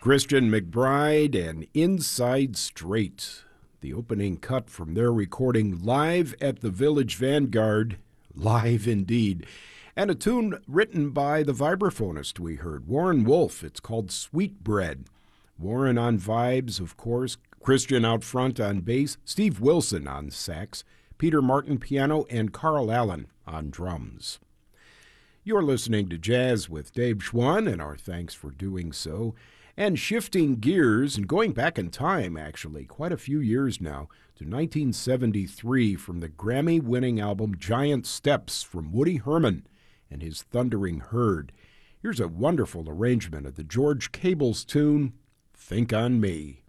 Christian McBride and Inside Straight, the opening cut from their recording live at the Village Vanguard, live indeed, and a tune written by the vibraphonist we heard, Warren Wolf. It's called Sweetbread. Warren on vibes, of course, Christian out front on bass, Steve Wilson on sax, Peter Martin piano, and Carl Allen on drums. You're listening to Jazz with Dave Schwann, and our thanks for doing so. And shifting gears and going back in time, actually, quite a few years now, to 1973 from the Grammy-winning album Giant Steps from Woody Herman and his Thundering Herd. Here's a wonderful arrangement of the George Cable's tune, Think on Me.